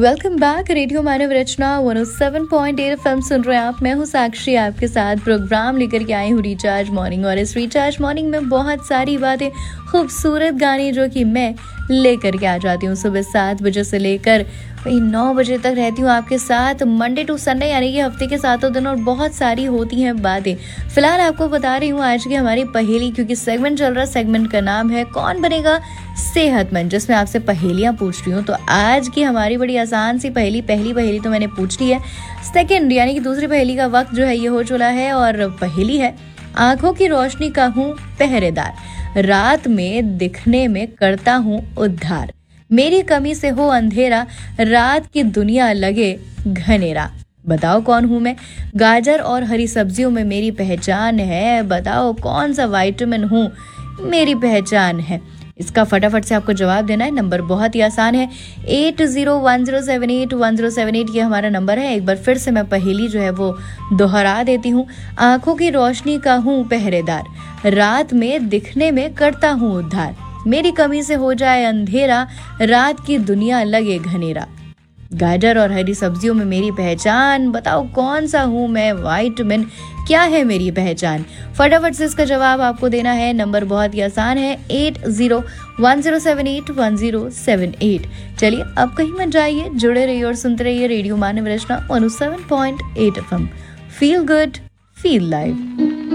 Welcome back. Radio मानव रचना 107.8 FM सुन रहे हैं आप। मैं हूं साक्षी, आपके साथ प्रोग्राम लेकर के आई हूं रिचार्ज मॉर्निंग। और इस रिचार्ज मॉर्निंग में बहुत सारी बातें, खूबसूरत गाने जो कि मैं लेकर के आ जाती हूँ सुबह 7 बजे से लेकर वही 9 बजे तक रहती हूँ आपके साथ, मंडे टू संडे, यानी कि हफ्ते के 7 दिन। और बहुत सारी होती हैं बातें। फिलहाल आपको बता रही हूँ आज की हमारी पहेली, क्योंकि सेगमेंट चल रहा है। सेगमेंट का नाम है कौन बनेगा सेहतमंद, जिसमें आपसे पहेलियां पूछ रही हूँ। तो आज की हमारी बड़ी आसान सी पहेली, पहली पहेली तो मैंने पूछ ली है। सेकंड यानी कि दूसरी पहेली का वक्त जो है ये हो चुका है। और पहेली है, आंखों की रोशनी का हूँ पहरेदार, रात में दिखने में करता हूँ उद्धार, मेरी कमी से हो अंधेरा, रात की दुनिया लगे घनेरा। बताओ कौन हूँ मैं। गाजर और हरी सब्जियों में मेरी पहचान है, बताओ कौन सा विटामिन हूँ मेरी पहचान है। इसका फटाफट से आपको जवाब देना है। नंबर बहुत ही आसान है, 8010781078 ये हमारा नंबर है। एक बार फिर से मैं पहेली जो है वो दोहरा देती हूँ। आंखों की रोशनी का हूँ पहरेदार, रात में दिखने में करता हूँ उद्धार, मेरी कमी से हो जाए अंधेरा, रात की दुनिया लगे घनेरा। गाजर और हरी सब्जियों में मेरी पहचान, बताओ कौन सा हूँ मैं, विटामिन क्या है मेरी पहचान। फटाफट से इसका जवाब आपको देना है। नंबर बहुत ही आसान है, 8010781078। चलिए अब कहीं मत जाइए, जुड़े रहिए और सुनते रहिए रेडियो मानव रचना 107.8 FM. Feel good, feel live.